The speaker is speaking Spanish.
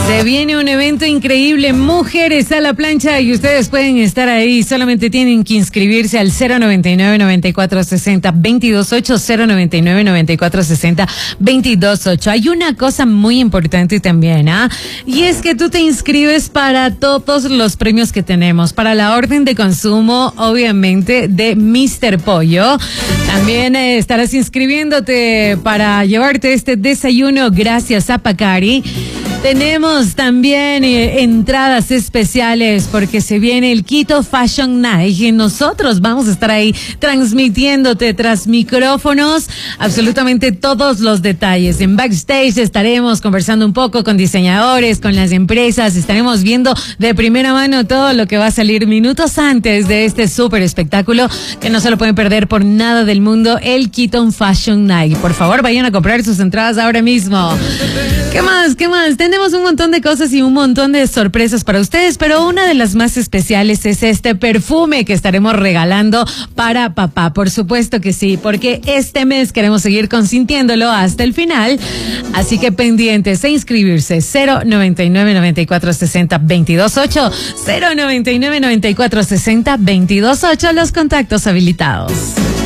Se viene un evento increíble, Mujeres a la Plancha, y ustedes pueden estar ahí. Solamente tienen que inscribirse al 099-9460-228, 099-9460-228. Hay una cosa muy importante también, y es que tú te inscribes para todos los premios que tenemos, para la orden de consumo, obviamente, de Mr. Pollo. También estarás inscribiéndote para llevarte este desayuno gracias a Pacari. Tenemos también entradas especiales porque se viene el Quito Fashion Night y nosotros vamos a estar ahí transmitiéndote tras micrófonos absolutamente todos los detalles. En backstage estaremos conversando un poco con diseñadores, con las empresas, estaremos viendo de primera mano todo lo que va a salir minutos antes de este súper espectáculo que no se lo pueden perder por nada del mundo, el Quito Fashion Night. Por favor, vayan a comprar sus entradas ahora mismo. ¿Qué más? Tenemos un montón de cosas y un montón de sorpresas para ustedes, pero una de las más especiales es este perfume que estaremos regalando para papá. Por supuesto que sí, porque este mes queremos seguir consintiéndolo hasta el final. Así que pendientes e inscribirse 099-9460-228, 099-9460-228, los contactos habilitados.